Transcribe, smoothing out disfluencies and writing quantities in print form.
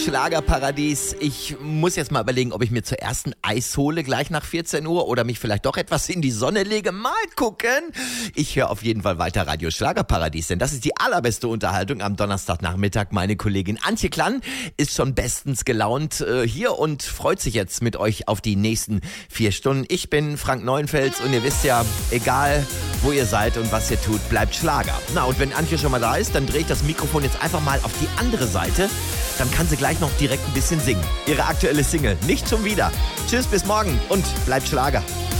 Schlagerparadies. Ich muss jetzt mal überlegen, ob ich mir zur ersten Eis hole, gleich nach 14 Uhr oder mich vielleicht doch etwas in die Sonne lege. Mal gucken. Ich höre auf jeden Fall weiter Radio Schlagerparadies, denn das ist die allerbeste Unterhaltung am Donnerstagnachmittag. Meine Kollegin Antje Klann ist schon bestens gelaunt hier und freut sich jetzt mit euch auf die nächsten 4 Stunden. Ich bin Frank Neuenfels und ihr wisst ja, egal wo ihr seid und was ihr tut, bleibt Schlager. Na, und wenn Antje schon mal da ist, dann drehe ich das Mikrofon jetzt einfach mal auf die andere Seite. Dann kann sie gleich noch direkt ein bisschen singen. Ihre aktuelle Single, nicht schon wieder. Tschüss, bis morgen und bleibt Schlager.